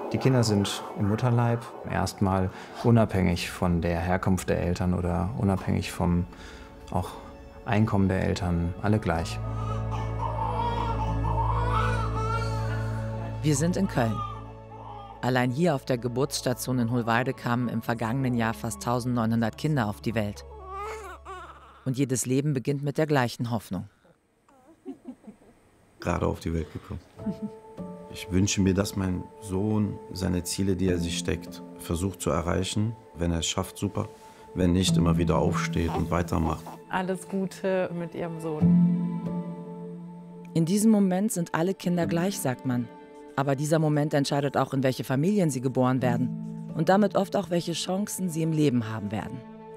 Die Kinder sind im Mutterleib erstmal unabhängig von der Herkunft der Eltern oder unabhängig vom auch Einkommen der Eltern, alle gleich. Wir sind in Köln. Allein hier auf der Geburtsstation in Hohlweide kamen im vergangenen Jahr fast 1900 Kinder auf die Welt. Und jedes Leben beginnt mit der gleichen Hoffnung. Gerade auf die Welt gekommen. Ich wünsche mir, dass mein Sohn seine Ziele, die er sich steckt, versucht zu erreichen. Wenn er es schafft, super. Wenn nicht, immer wieder aufsteht und weitermacht. Alles Gute mit Ihrem Sohn. In diesem Moment sind alle Kinder gleich, sagt man. Aber dieser Moment entscheidet auch, in welche Familien sie geboren werden. Und damit oft auch, welche Chancen sie im Leben haben werden.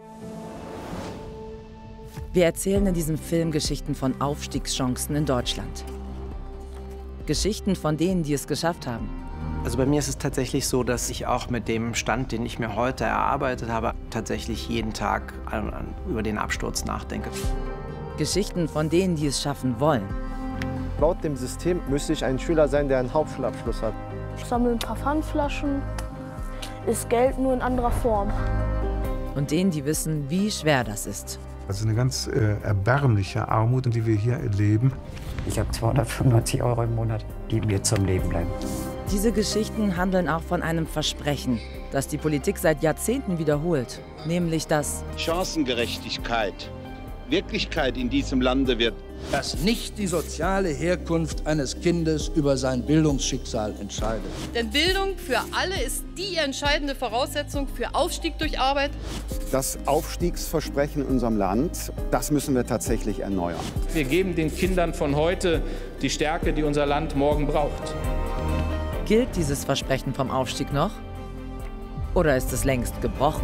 Wir erzählen in diesem Film Geschichten von Aufstiegschancen in Deutschland. Geschichten von denen, die es geschafft haben. Also bei mir ist es tatsächlich so, dass ich auch mit dem Stand, den ich mir heute erarbeitet habe, tatsächlich jeden Tag über den Absturz nachdenke. Geschichten von denen, die es schaffen wollen. Laut dem System müsste ich ein Schüler sein, der einen Hauptschulabschluss hat. Ich sammle ein paar Pfandflaschen, ist Geld nur in anderer Form. Und denen, die wissen, wie schwer das ist. Das ist eine ganz erbärmliche Armut, die wir hier erleben. Ich habe 295 € im Monat, die mir zum Leben bleiben. Diese Geschichten handeln auch von einem Versprechen, das die Politik seit Jahrzehnten wiederholt. Nämlich, dass Chancengerechtigkeit Wirklichkeit in diesem Lande wird. Dass nicht die soziale Herkunft eines Kindes über sein Bildungsschicksal entscheidet. Denn Bildung für alle ist die entscheidende Voraussetzung für Aufstieg durch Arbeit. Das Aufstiegsversprechen in unserem Land, das müssen wir tatsächlich erneuern. Wir geben den Kindern von heute die Stärke, die unser Land morgen braucht. Gilt dieses Versprechen vom Aufstieg noch? Oder ist es längst gebrochen?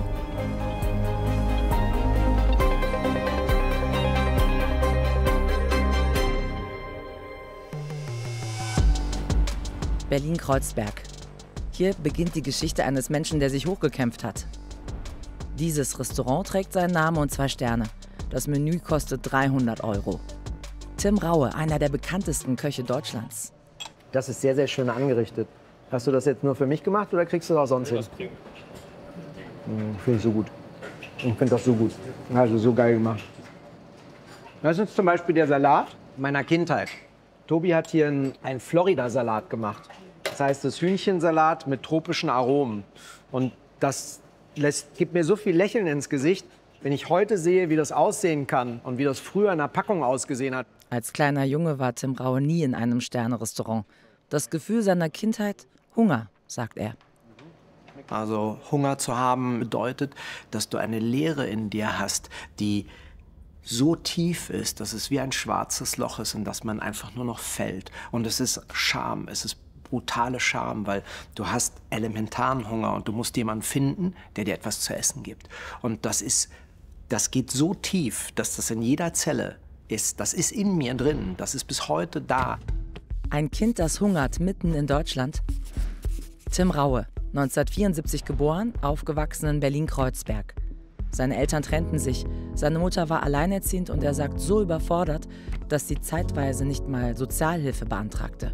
Berlin-Kreuzberg. Hier beginnt die Geschichte eines Menschen, der sich hochgekämpft hat. Dieses Restaurant trägt seinen Namen und 2 Sterne. Das Menü kostet 300 €. Tim Raue, einer der bekanntesten Köche Deutschlands. Das ist sehr, sehr schön angerichtet. Hast du das jetzt nur für mich gemacht oder kriegst du das auch sonst hin? Finde ich so gut. Ich finde das so gut. Also so geil gemacht. Das ist zum Beispiel der Salat meiner Kindheit. Tobi hat hier einen Florida-Salat gemacht. Das heißt, das Hühnchensalat mit tropischen Aromen. Und das gibt mir so viel Lächeln ins Gesicht, wenn ich heute sehe, wie das aussehen kann und wie das früher in der Packung ausgesehen hat. Als kleiner Junge war Tim Raue nie in einem Sterne-Restaurant. Das Gefühl seiner Kindheit? Hunger, sagt er. Also Hunger zu haben bedeutet, dass du eine Leere in dir hast, die so tief ist, dass es wie ein schwarzes Loch ist, in das man einfach nur noch fällt. Und es ist Scham, es ist brutale Scham, weil du hast elementaren Hunger und du musst jemanden finden, der dir etwas zu essen gibt. Und das geht so tief, dass das in jeder Zelle ist. Das ist in mir drin, das ist bis heute da. Ein Kind, das hungert mitten in Deutschland? Tim Raue, 1974 geboren, aufgewachsen in Berlin-Kreuzberg. Seine Eltern trennten sich, seine Mutter war alleinerziehend und er sagt so überfordert, dass sie zeitweise nicht mal Sozialhilfe beantragte.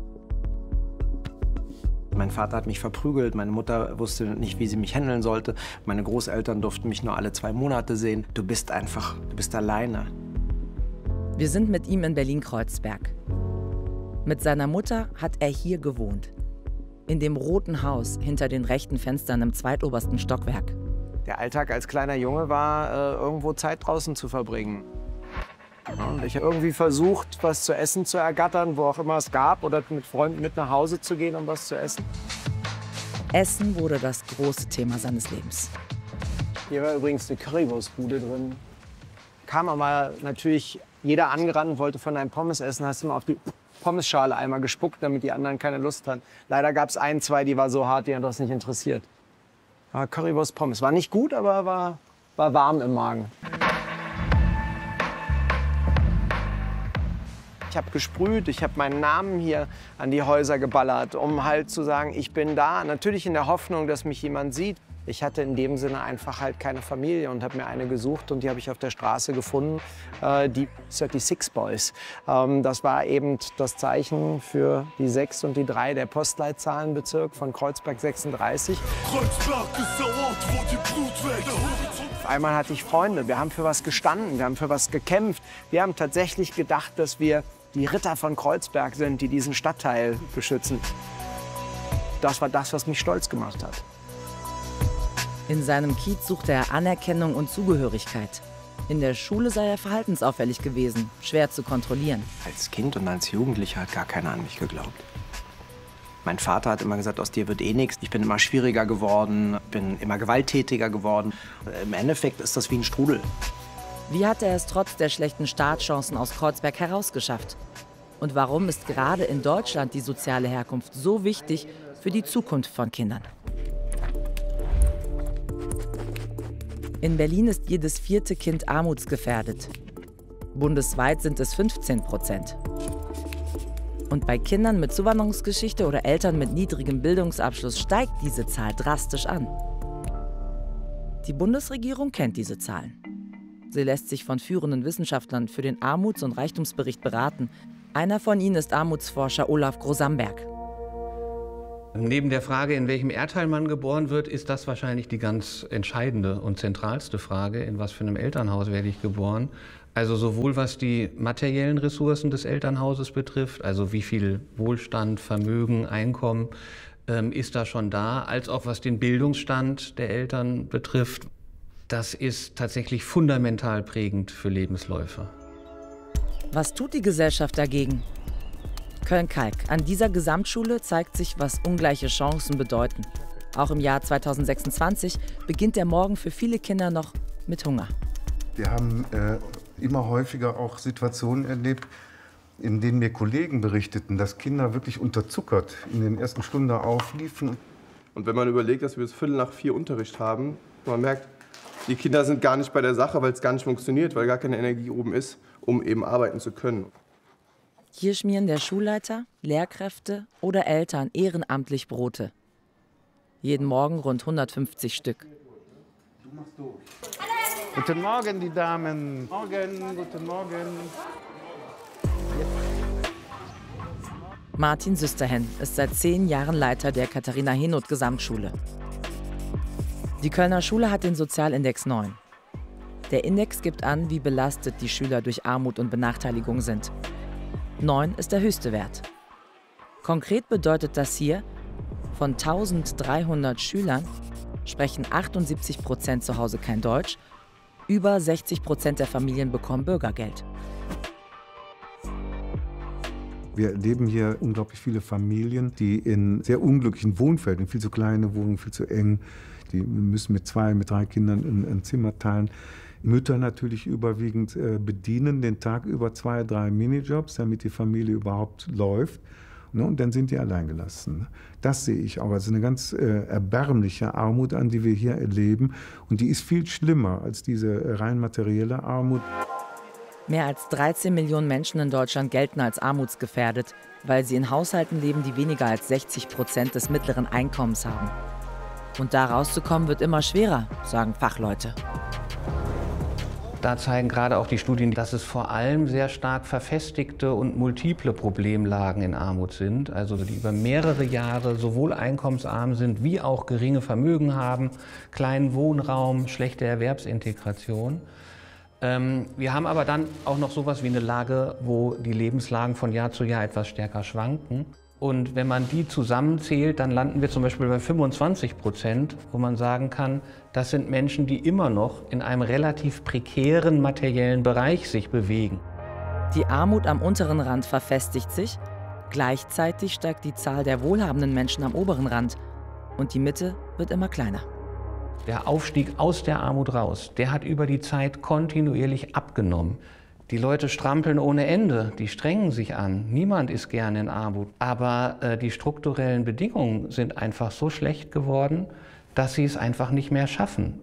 Mein Vater hat mich verprügelt, meine Mutter wusste nicht, wie sie mich handeln sollte. Meine Großeltern durften mich nur alle 2 Monate sehen. Du bist alleine. Wir sind mit ihm in Berlin-Kreuzberg. Mit seiner Mutter hat er hier gewohnt. In dem roten Haus hinter den rechten Fenstern im zweitobersten Stockwerk. Der Alltag als kleiner Junge war, irgendwo Zeit draußen zu verbringen. Und ich habe irgendwie versucht, was zu essen zu ergattern, wo auch immer es gab, oder mit Freunden mit nach Hause zu gehen, um was zu essen. Essen wurde das große Thema seines Lebens. Hier war übrigens eine Currywurstbude drin. Kam aber natürlich jeder angerannt und wollte von einem Pommes essen, hast du mal auf die Pommesschale einmal gespuckt, damit die anderen keine Lust hatten. Leider gab es 1, 2, die war so hart, die hat das nicht interessiert. Aber Currywurst Pommes war nicht gut, aber war warm im Magen. Ich habe gesprüht, ich habe meinen Namen hier an die Häuser geballert, um halt zu sagen, ich bin da. Natürlich in der Hoffnung, dass mich jemand sieht. Ich hatte in dem Sinne einfach halt keine Familie und habe mir eine gesucht und die habe ich auf der Straße gefunden, die 36 Boys. Das war eben das Zeichen für die 6 und die 3 der Postleitzahlenbezirk von Kreuzberg 36. Kreuzberg ist der Ort, wo die Blutwelt der Horizont. Auf einmal hatte ich Freunde, wir haben für was gestanden, wir haben für was gekämpft. Wir haben tatsächlich gedacht, dass wir die Ritter von Kreuzberg sind, die diesen Stadtteil beschützen. Das war das, was mich stolz gemacht hat. In seinem Kiez suchte er Anerkennung und Zugehörigkeit. In der Schule sei er verhaltensauffällig gewesen, schwer zu kontrollieren. Als Kind und als Jugendlicher hat gar keiner an mich geglaubt. Mein Vater hat immer gesagt, aus dir wird eh nichts. Ich bin immer schwieriger geworden, bin immer gewalttätiger geworden. Im Endeffekt ist das wie ein Strudel. Wie hat er es trotz der schlechten Startchancen aus Kreuzberg herausgeschafft? Und warum ist gerade in Deutschland die soziale Herkunft so wichtig für die Zukunft von Kindern? In Berlin ist jedes 4. Kind armutsgefährdet. Bundesweit sind es 15%. Und bei Kindern mit Zuwanderungsgeschichte oder Eltern mit niedrigem Bildungsabschluss steigt diese Zahl drastisch an. Die Bundesregierung kennt diese Zahlen. Sie lässt sich von führenden Wissenschaftlern für den Armuts- und Reichtumsbericht beraten. Einer von ihnen ist Armutsforscher Olaf Grosamberg. Neben der Frage, in welchem Erdteil man geboren wird, ist das wahrscheinlich die ganz entscheidende und zentralste Frage, in was für einem Elternhaus werde ich geboren. Also sowohl was die materiellen Ressourcen des Elternhauses betrifft, also wie viel Wohlstand, Vermögen, Einkommen ist da schon da, als auch was den Bildungsstand der Eltern betrifft. Das ist tatsächlich fundamental prägend für Lebensläufe. Was tut die Gesellschaft dagegen? Köln-Kalk. An dieser Gesamtschule zeigt sich, was ungleiche Chancen bedeuten. Auch im Jahr 2026 beginnt der Morgen für viele Kinder noch mit Hunger. Wir haben immer häufiger auch Situationen erlebt, in denen mir Kollegen berichteten, dass Kinder wirklich unterzuckert in den ersten Stunden aufliefen. Und wenn man überlegt, dass wir bis 3:45 Unterricht haben, man merkt, die Kinder sind gar nicht bei der Sache, weil es gar nicht funktioniert, weil gar keine Energie oben ist, um eben arbeiten zu können. Hier schmieren der Schulleiter, Lehrkräfte oder Eltern ehrenamtlich Brote. Jeden Morgen rund 150 Stück. Guten Morgen, die Damen. Morgen, guten Morgen. Martin Süsterhen ist seit 10 Jahren Leiter der Katharina-Henoth-Gesamtschule. Die Kölner Schule hat den Sozialindex 9. Der Index gibt an, wie belastet die Schüler durch Armut und Benachteiligung sind. 9 ist der höchste Wert. Konkret bedeutet das hier, von 1300 Schülern sprechen 78% zu Hause kein Deutsch, über 60% der Familien bekommen Bürgergeld. Wir erleben hier unglaublich viele Familien, die in sehr unglücklichen Wohnfeldern, viel zu kleine Wohnungen, viel zu eng, die müssen mit 2, mit 3 Kindern ein Zimmer teilen. Mütter natürlich überwiegend bedienen den Tag über 2, 3 Minijobs, damit die Familie überhaupt läuft. Und dann sind die alleingelassen. Das sehe ich auch als eine ganz erbärmliche Armut an, die wir hier erleben. Und die ist viel schlimmer als diese rein materielle Armut. Mehr als 13 Millionen Menschen in Deutschland gelten als armutsgefährdet, weil sie in Haushalten leben, die weniger als 60% des mittleren Einkommens haben. Und da rauszukommen wird immer schwerer, sagen Fachleute. Da zeigen gerade auch die Studien, dass es vor allem sehr stark verfestigte und multiple Problemlagen in Armut sind, also die über mehrere Jahre sowohl einkommensarm sind, wie auch geringe Vermögen haben, kleinen Wohnraum, schlechte Erwerbsintegration. Wir haben aber dann auch noch sowas wie eine Lage, wo die Lebenslagen von Jahr zu Jahr etwas stärker schwanken. Und wenn man die zusammenzählt, dann landen wir zum Beispiel bei 25%, wo man sagen kann, das sind Menschen, die immer noch in einem relativ prekären materiellen Bereich sich bewegen. Die Armut am unteren Rand verfestigt sich, gleichzeitig steigt die Zahl der wohlhabenden Menschen am oberen Rand und die Mitte wird immer kleiner. Der Aufstieg aus der Armut raus, der hat über die Zeit kontinuierlich abgenommen. Die Leute strampeln ohne Ende, die strengen sich an. Niemand ist gerne in Armut. Aber die strukturellen Bedingungen sind einfach so schlecht geworden, dass sie es einfach nicht mehr schaffen.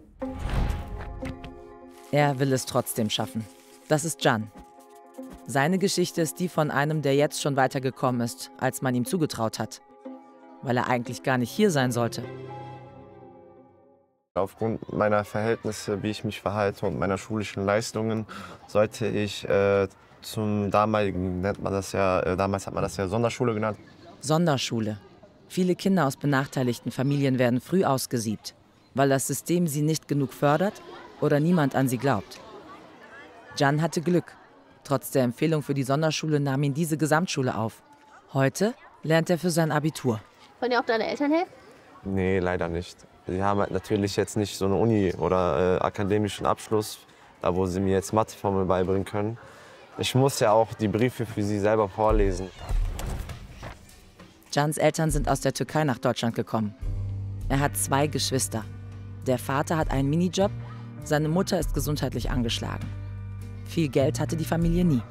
Er will es trotzdem schaffen. Das ist Can. Seine Geschichte ist die von einem, der jetzt schon weitergekommen ist, als man ihm zugetraut hat. Weil er eigentlich gar nicht hier sein sollte. Aufgrund meiner Verhältnisse, wie ich mich verhalte und meiner schulischen Leistungen, sollte ich zum damaligen, damals hat man das ja Sonderschule genannt. Sonderschule. Viele Kinder aus benachteiligten Familien werden früh ausgesiebt, weil das System sie nicht genug fördert oder niemand an sie glaubt. Can hatte Glück. Trotz der Empfehlung für die Sonderschule nahm ihn diese Gesamtschule auf. Heute lernt er für sein Abitur. Wollen dir auch deine Eltern helfen? Nee, leider nicht. Sie haben halt natürlich jetzt nicht so eine Uni oder akademischen Abschluss, da wo sie mir jetzt Matheformeln beibringen können. Ich muss ja auch die Briefe für sie selber vorlesen. Cans Eltern sind aus der Türkei nach Deutschland gekommen. Er hat 2 Geschwister. Der Vater hat einen Minijob, seine Mutter ist gesundheitlich angeschlagen. Viel Geld hatte die Familie nie.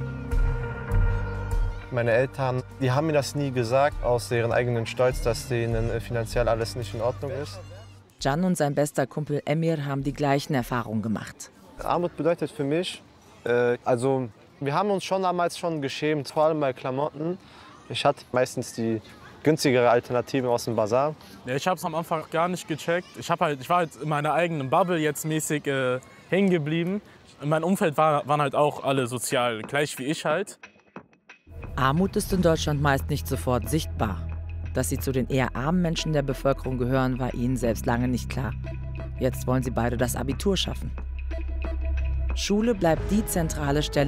Meine Eltern, die haben mir das nie gesagt, aus deren eigenen Stolz, dass denen finanziell alles nicht in Ordnung ist. Can und sein bester Kumpel Emir haben die gleichen Erfahrungen gemacht. Armut bedeutet für mich, also wir haben uns schon damals geschämt, vor allem bei Klamotten. Ich hatte meistens die günstigere Alternative aus dem Bazar. Ja, ich habe es am Anfang gar nicht gecheckt. Ich war halt in meiner eigenen Bubble jetzt mäßig hängen geblieben. In meinem Umfeld waren halt auch alle sozial gleich wie ich halt. Armut ist in Deutschland meist nicht sofort sichtbar. Dass sie zu den eher armen Menschen der Bevölkerung gehören, war ihnen selbst lange nicht klar. Jetzt wollen sie beide das Abitur schaffen. Schule bleibt die zentrale Stelle